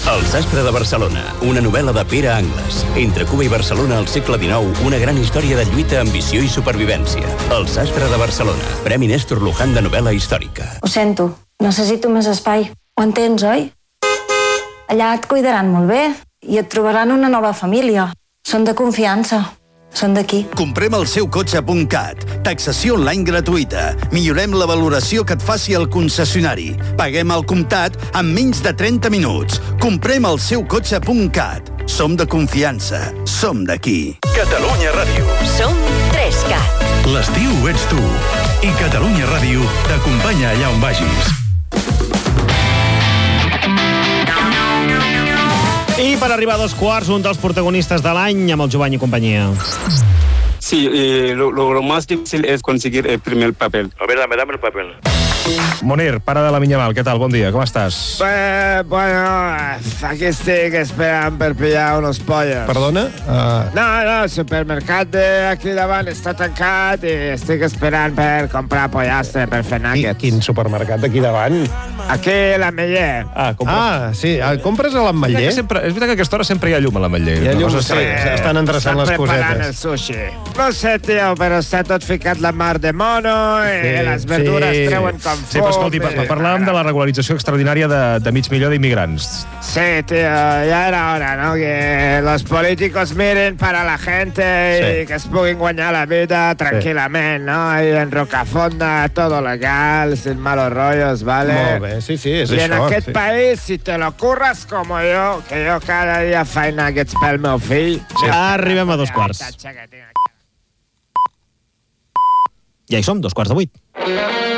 El sastre de Barcelona, una novel·la de Pere Angles. Entre Cuba i Barcelona al segle XIX, una gran història de lluita, ambició i supervivència. El sastre de Barcelona, Premi Néstor Luján de novel·la històrica. Ho sento, necessito més espai. Ho entens, oi? Allà et cuidaran molt bé i et trobaran una nova família. Són de confiança. Són d'aquí. Comprem el seu cotxe.cat. Taxació online gratuïta. Millorem la valoració que et faci el concessionari. Paguem al comptat en menys de 30 minuts. Comprem el seu cotxe.cat. Som de confiança. Som d'aquí. Catalunya Ràdio. Som 3CAT. L'estiu ets tu. I Catalunya Ràdio t'acompanya allà on vagis. I per arribar a 2:15, un dels protagonistes de l'any amb el Jovany i companyia. Sí, lo más difícil es conseguir el primer papel. A ver, dame el papel. Monir, pare de la Minyamal, què tal? Bon dia, com estàs? Bueno, aquí estic esperant per pillar unos pollos. Perdona? No, el supermercat d'aquí davant està tancat i estic esperant per comprar pollastre per fer nuggets. Quin supermercat d'aquí davant? Aquí, l'Ametller. Sí, compres a l'Ametller? És veritat que a aquesta hora sempre hi ha llum a l'Ametller. Hi ha llum, sí. Estan endreçant les cosetes. Estan preparant el sushi. No sé, tio, però està tot ficat la mar de mono i les verdures treuen com Sí, però escolti, parlàvem de la regularització extraordinària de mig milió d'immigrants. Sí, tío, ya era hora, ¿no? Que los políticos miren para la gente y que es puguin guanyar la vida tranquil·lament, ¿no? Ahí en Rocafonda, todo legal, sin malos rollos, ¿vale? Molt bé, sí, és I això. en aquest país, si te lo curras como yo, que jo cada dia faig nuggets pel meu fill... Arribem a 2:15. Ja hi som, 2:15.